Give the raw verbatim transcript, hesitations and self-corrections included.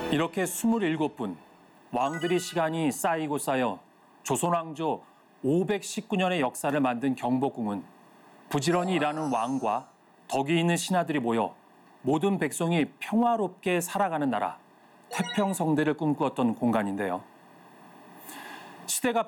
이렇게 스물일곱 분, 왕들의 시간이 쌓이고 쌓여 조선왕조 오백십구 년의 역사를 만든 경복궁은 부지런히 일하는 왕과 덕이 있는 신하들이 모여 모든 백성이 평화롭게 살아가는 나라, 태평성대를 꿈꾸었던 공간인데요. 시대가